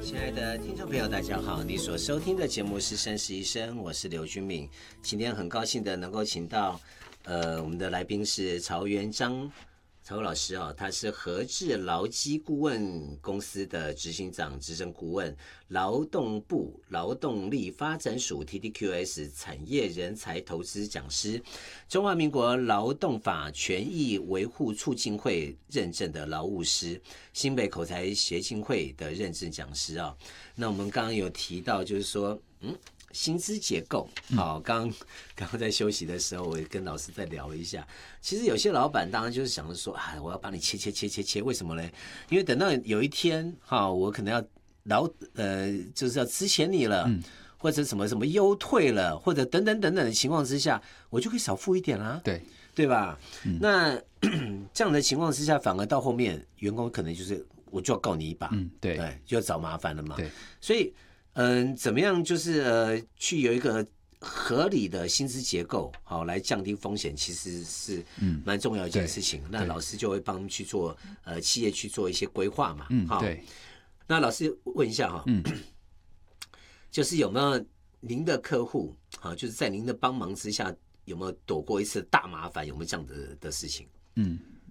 亲爱的听众朋友，大家好！你所收听的节目是《生死一生》，我是刘君敏。今天很高兴的能够请到，我们的来宾是曹元章曹老师哦，他是和智劳基顾问公司的执行长、执政顾问，劳动部劳动力发展署 TDQS 产业人才投资讲师，中华民国劳动法权益维护促进会认证的劳务师，新北口才协进会的认证讲师啊。那我们刚刚有提到，就是说，薪资结构，好，刚刚在休息的时候，我也跟老师再聊了一下。其实有些老板当然就是想着说，啊，我要帮你切，为什么呢？因为等到有一天，哈，我可能要就是要资遣你了，或者什么优退了，或者等等的情况之下，我就可以少付一点啦，对吧？那这样的情况之下，反而到后面，员工可能就是我就要告你一把，对，就要找麻烦了嘛，对，所以。怎么样就是去有一个合理的薪资结构，好来降低风险，其实是蛮重要的一件事情。那老师就会帮他们去做企业去做一些规划嘛，对。那老师问一下哈，就是有没有您的客户啊，就是在您的帮忙之下，有没有躲过一次大麻烦？有没有这样的事情？